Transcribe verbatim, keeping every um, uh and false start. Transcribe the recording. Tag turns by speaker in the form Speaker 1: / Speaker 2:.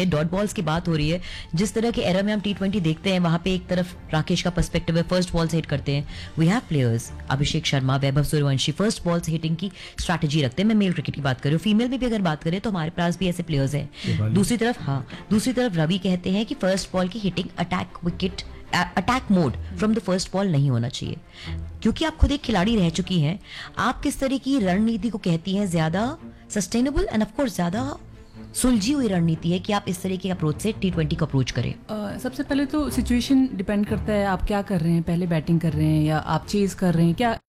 Speaker 1: हैं, dot balls की बात हो रही है, जिस तरह के एरा में हम टी ट्वेंटी देखते हैं, वहां पे एक तरफ राकेश का पर्सपेक्टिव है, फर्स्ट बॉल से हिट करते हैं. We have players, Abhishek Sharma, Vaibhav Suryavanshi first ball से हिटिंग की स्ट्रैटेजी रखते हैं. मैं मेल क्रिकेट की बात कर रही हूँ, फीमेल में भी अगर बात करें तो हमारे पास भी ऐसे प्लेयर्स हैं. दूसरी तरफ हाँ दूसरी तरफ रवि कहते हैं कि फर्स्ट बॉल की hitting attack wicket attack mode from the first ball नहीं होना चाहिए, क्योंकि आप खुद एक खिलाड़ी रह चुकी हैं. आप किस तरह की रणनीति को कहती हैं ज्यादा सस्टेनेबल एंड ऑफ कोर्स ज्यादा सुलझी हुई रणनीति है कि आप इस तरह के अप्रोच से टी ट्वेंटी को अप्रोच करें?
Speaker 2: uh, सबसे पहले तो सिचुएशन डिपेंड करता है, आप क्या कर रहे हैं, पहले बैटिंग कर रहे हैं या आप चेज कर रहे हैं, क्या